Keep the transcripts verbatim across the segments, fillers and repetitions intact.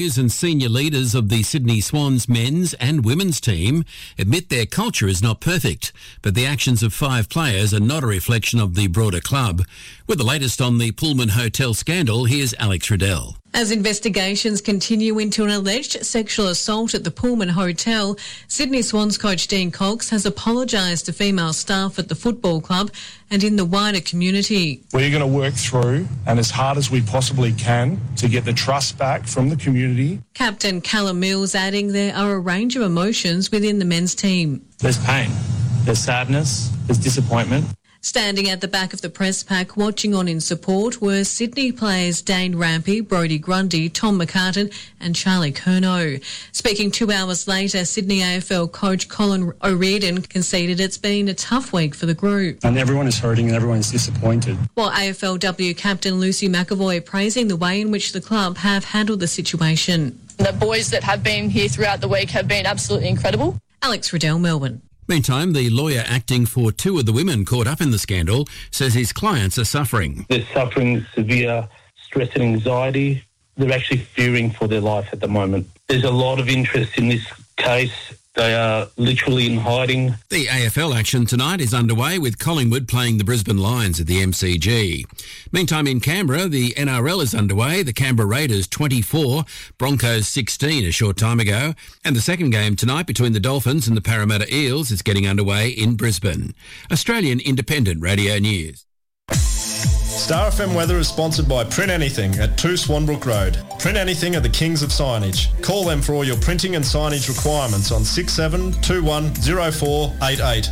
And senior leaders of the Sydney Swans men's and women's team admit their culture is not perfect, but the actions of five players are not a reflection of the broader club. With the latest on the Pullman Hotel scandal, here's Alex Riddell. As investigations continue into an alleged sexual assault at the Pullman Hotel, Sydney Swans coach Dean Cox has apologised to female staff at the football club and in the wider community. We're going to work through and as hard as we possibly can to get the trust back from the community. Captain Callum Mills adding there are a range of emotions within the men's team. There's pain, there's sadness, there's disappointment. Standing at the back of the press pack watching on in support were Sydney players Dane Rampy, Brodie Grundy, Tom McCartan and Charlie Curnow. Speaking two hours later, Sydney A F L coach Colin O'Riordan conceded it's been a tough week for the group. And everyone is hurting and everyone is disappointed. While A F L W captain Lucy McAvoy praising the way in which the club have handled the situation. The boys that have been here throughout the week have been absolutely incredible. Alex Riddell, Melbourne. Meantime, the lawyer acting for two of the women caught up in the scandal says his clients are suffering. They're suffering severe stress and anxiety. They're actually fearing for their life at the moment. There's a lot of interest in this case. They are literally in hiding. The A F L action tonight is underway with Collingwood playing the Brisbane Lions at the M C G. Meantime, in Canberra, the N R L is underway. The Canberra Raiders twenty-four, Broncos sixteen a short time ago. And the second game tonight between the Dolphins and the Parramatta Eels is getting underway in Brisbane. Australian Independent Radio News. Star F M weather is sponsored by Print Anything at two Swanbrook Road. Print Anything are the kings of signage. Call them for all your printing and signage requirements on six seven two one zero four eight eight.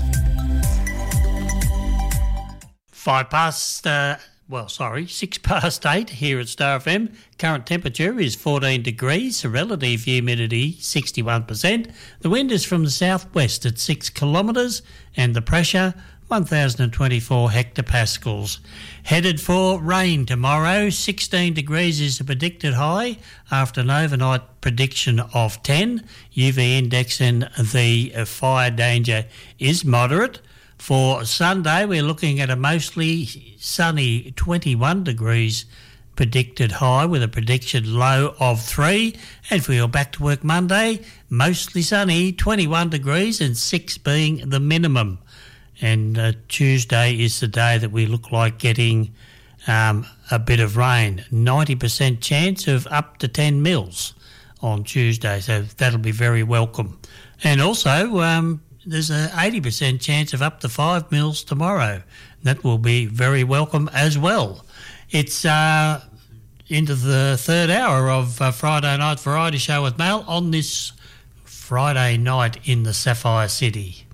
Five past, uh, well, sorry, six past eight here at Star F M. Current temperature is fourteen degrees, relative humidity sixty-one percent. The wind is from the southwest at six kilometres and the pressure one thousand twenty-four hectopascals. Headed for rain tomorrow. sixteen degrees is the predicted high after an overnight prediction of ten. U V index and the fire danger is moderate. For Sunday, we're looking at a mostly sunny twenty-one degrees predicted high with a prediction low of three. And if we are back to work Monday, mostly sunny, twenty-one degrees and six being the minimum. And uh, Tuesday is the day that we look like getting um, a bit of rain. ninety percent chance of up to ten mils on Tuesday, so that'll be very welcome. And also, um, there's an eighty percent chance of up to five mils tomorrow. That will be very welcome as well. It's uh, into the third hour of uh, Friday Night Variety Show with Mel on this Friday night in the Sapphire City.